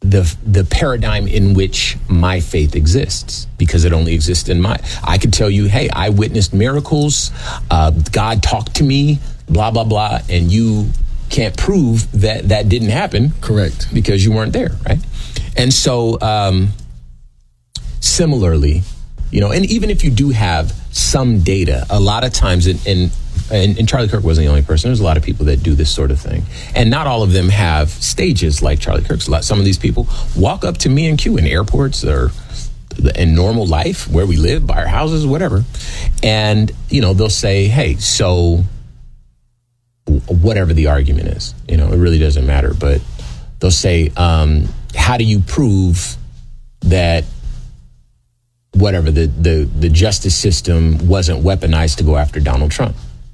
the paradigm in which my faith exists, because it only exists in I could tell you, hey, I witnessed miracles, God talked to me, blah, blah, blah, and you can't prove that didn't happen. Correct. Because you weren't there, right? And so, similarly, and even if you do have some data, a lot of times, and Charlie Kirk wasn't the only person. There's a lot of people that do this sort of thing. And not all of them have stages like Charlie Kirk's. Some of these people walk up to me and Q in airports or in normal life where we live, by our houses, whatever. And, they'll say, hey, so whatever the argument is, it really doesn't matter. But they'll say, how do you prove that whatever the justice system wasn't weaponized to go after Donald Trump?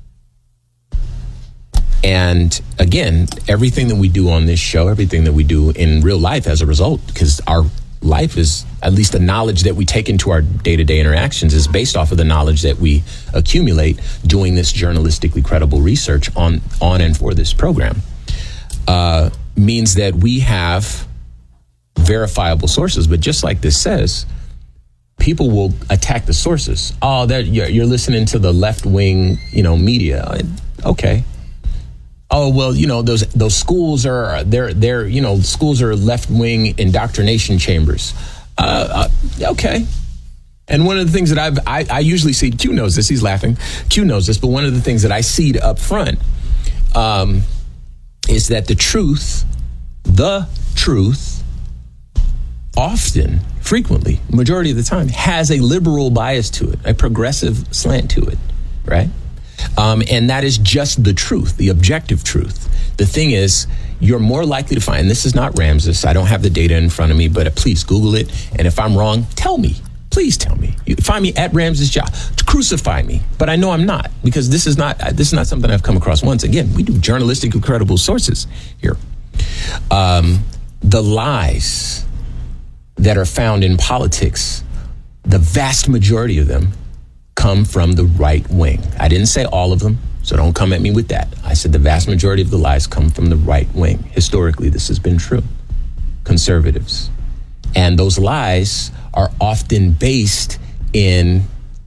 And again, everything that we do on this show, everything that we do in real life as a result, because our life is, at least the knowledge that we take into our day-to-day interactions is based off of the knowledge that we accumulate doing this journalistically credible research on and for this program, means that we have verifiable sources. But just like this says, people will attack the sources. Oh, you're listening to the left-wing, media. Okay. Oh, well, those schools are schools are left-wing indoctrination chambers. Okay. And one of the things that I usually see, Q knows this, he's laughing. Q knows this, but one of the things that I see up front is that the truth often, frequently, majority of the time, has a liberal bias to it, a progressive slant to it, right? And that is just the truth, the objective truth. The thing is, you're more likely to find, and this is not Ramses, I don't have the data in front of me, but please Google it. And if I'm wrong, tell me. Please tell me. You find me at Ramses Ja. Crucify me, but I know I'm not, because this is not something I've come across once. Again, we do journalistically credible sources here. The lies that are found in politics, the vast majority of them come from the right wing. I didn't say all of them, so don't come at me with that. I said the vast majority of the lies come from the right wing. Historically, this has been true. Conservatives. And those lies are often based in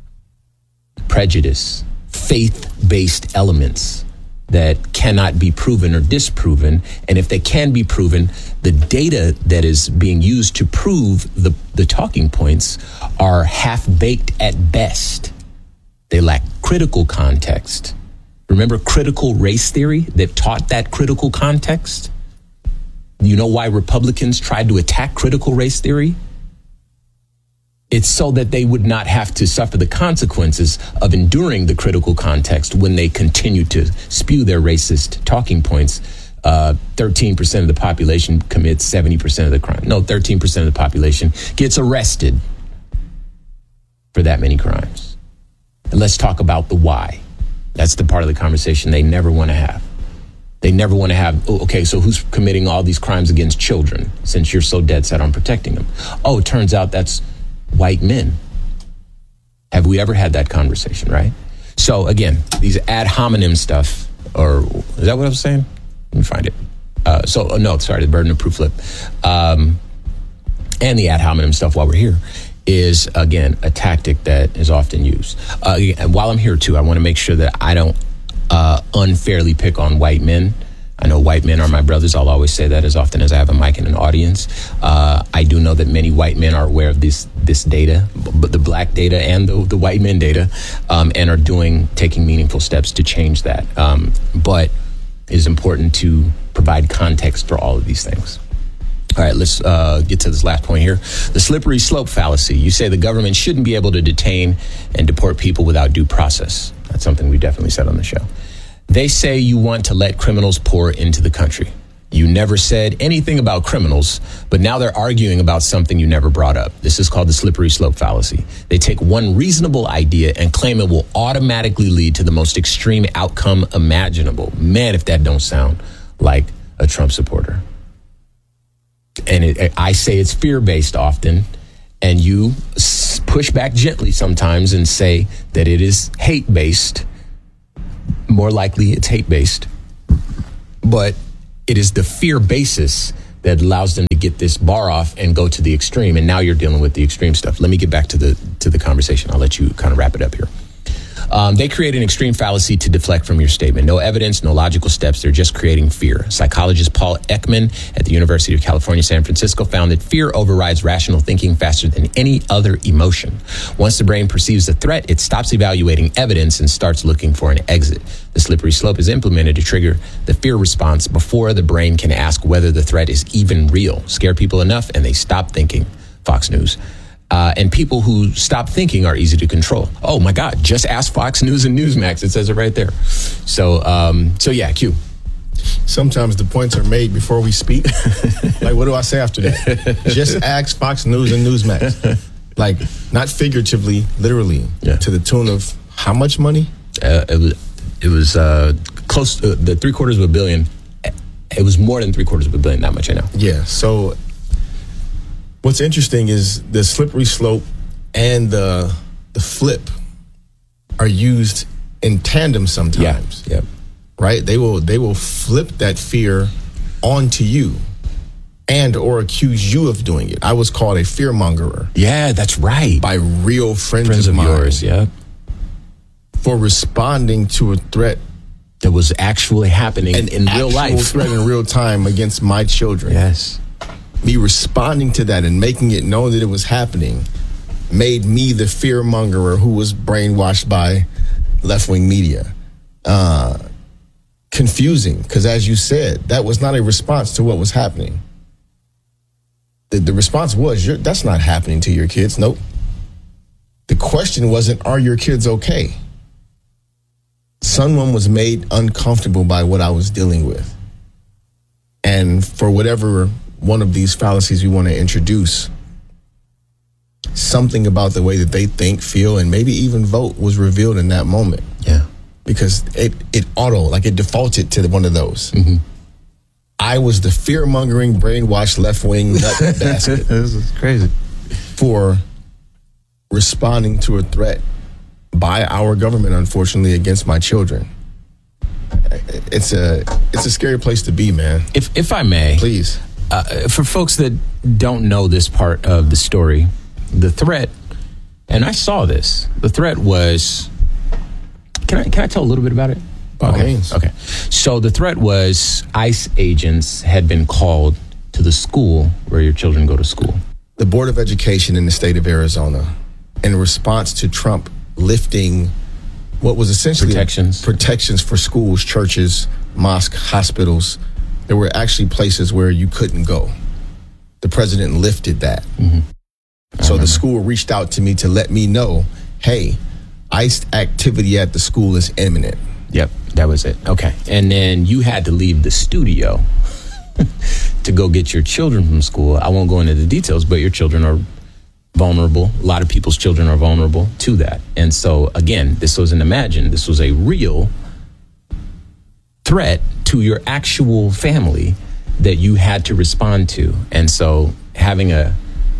prejudice, faith-based elements that cannot be proven or disproven. And if they can be proven, the data that is being used to prove the talking points are half-baked at best. They lack critical context. Remember critical race theory? They've taught that critical context. You know why Republicans tried to attack critical race theory? It's so that they would not have to suffer the consequences of enduring the critical context when they continue to spew their racist talking points. 13% of the population commits 70% of the crime. No, 13% of the population gets arrested for that many crimes. And let's talk about the why. That's the part of the conversation they never want to have. They never want to have, okay, so who's committing all these crimes against children since you're so dead set on protecting them? Oh, it turns out that's white men. Have we ever had that conversation, right? So again, these ad hominem stuff, or is that what I was saying? Let me find it. The burden of proof flip. And the ad hominem stuff while we're here is, again, a tactic that is often used. And while I'm here, too, I want to make sure that I don't unfairly pick on white men. I know white men are my brothers. I'll always say that as often as I have a mic in an audience. I do know that many white men are aware of this data, but the black data and the white men data, and are taking meaningful steps to change that. But it is important to provide context for all of these things. All right, let's get to this last point here. The slippery slope fallacy. You say the government shouldn't be able to detain and deport people without due process. That's something we definitely said on the show. They say you want to let criminals pour into the country. You never said anything about criminals, but now they're arguing about something you never brought up. This is called the slippery slope fallacy. They take one reasonable idea and claim it will automatically lead to the most extreme outcome imaginable. Man, if that don't sound like a Trump supporter. And I say it's fear-based often, and you push back gently sometimes and say that it is hate-based. More likely it's hate-based. But it is the fear basis that allows them to get this bar off and go to the extreme. And now you're dealing with the extreme stuff. Let me get back to the conversation. I'll let you kind of wrap it up here. They create an extreme fallacy to deflect from your statement. No evidence, no logical steps. They're just creating fear. Psychologist Paul Ekman at the University of California, San Francisco found that fear overrides rational thinking faster than any other emotion. Once the brain perceives a threat, it stops evaluating evidence and starts looking for an exit. The slippery slope is implemented to trigger the fear response before the brain can ask whether the threat is even real. Scare people enough and they stop thinking. Fox News. And people who stop thinking are easy to control. Oh my God, just ask Fox News and Newsmax. It says it right there. So yeah, Q. Sometimes the points are made before we speak. Like, what do I say after that? Just ask Fox News and Newsmax. Like, not figuratively, literally, to the tune of how much money? It was close to the $750 million. It was more than $750 million, that much I know. Yeah, so what's interesting is the slippery slope and the flip are used in tandem sometimes. Yeah. Right? They will flip that fear onto you and or accuse you of doing it. I was called a fearmongerer. Yeah, that's right. By real friends of mine. Yours, yeah. For responding to a threat that was actually happening in real life. An actual threat in real time against my children. Yes. Me responding to that and making it known that it was happening made me the fearmongerer who was brainwashed by left-wing media. Confusing, because as you said, that was not a response to what was happening. The response was, that's not happening to your kids. Nope. The question wasn't, are your kids okay? Someone was made uncomfortable by what I was dealing with. And for whatever one of these fallacies we want to introduce, something about the way that they think, feel, and maybe even vote was revealed in that moment. Yeah. Because it defaulted to one of those. Mm-hmm. I was the fear-mongering, brainwashed left-wing nut basket. This is crazy. For responding to a threat by our government, unfortunately, against my children. It's a scary place to be, man. If I may. Please. For folks that don't know this part of the story, the threat, and I saw this, the threat was, can I tell a little bit about it? By all means. Okay. So the threat was ICE agents had been called to the school where your children go to school. The Board of Education in the state of Arizona, in response to Trump lifting what was essentially protections for schools, churches, mosques, hospitals. There were actually places where you couldn't go. The president lifted that. Mm-hmm. So the school reached out to me to let me know, hey, ICE activity at the school is imminent. Yep, that was it. Okay. And then you had to leave the studio to go get your children from school. I won't go into the details, but your children are vulnerable. A lot of people's children are vulnerable to that. And so, again, this wasn't imagined. This was a real threat to your actual family that you had to respond to. And so having a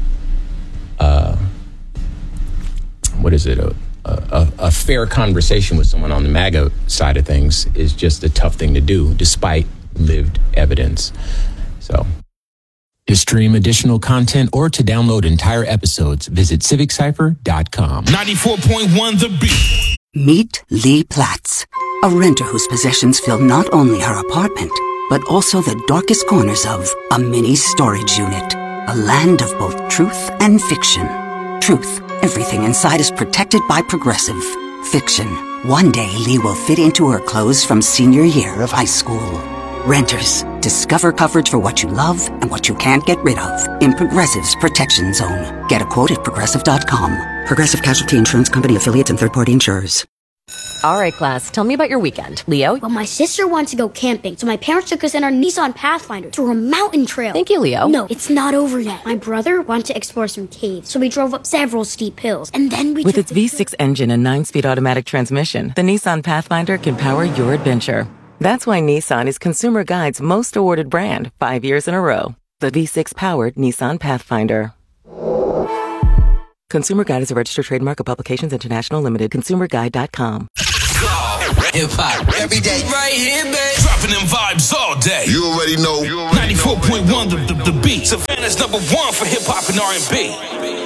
fair conversation with someone on the MAGA side of things is just a tough thing to do, despite lived evidence. So, to stream additional content or to download entire episodes, visit civiccypher.com. 94.1 The Beat. Meet Lee Platts, a renter whose possessions fill not only her apartment, but also the darkest corners of a mini storage unit. A land of both truth and fiction. Truth, everything inside is protected by Progressive. Fiction, one day Lee will fit into her clothes from senior year of high school. Renters, discover coverage for what you love and what you can't get rid of in Progressive's Protection Zone. Get a quote at Progressive.com. Progressive Casualty Insurance Company affiliates and third-party insurers. All right, class, tell me about your weekend. Leo? Well, my sister wanted to go camping, so my parents took us in our Nissan Pathfinder to a mountain trail. Thank you, Leo. No, it's not over yet. My brother wanted to explore some caves, so we drove up several steep hills, and then we With its V6 engine and 9-speed automatic transmission, the Nissan Pathfinder can power your adventure. That's why Nissan is Consumer Guide's most awarded brand 5 years in a row. The V6-powered Nissan Pathfinder. Consumer Guide is a registered trademark of Publications International Limited. ConsumerGuide.com. Hip hop. Every day. Right here, babe. Dropping them vibes all day. You already know. 94.1 the beat. Savannah's #1 for hip hop and R&B.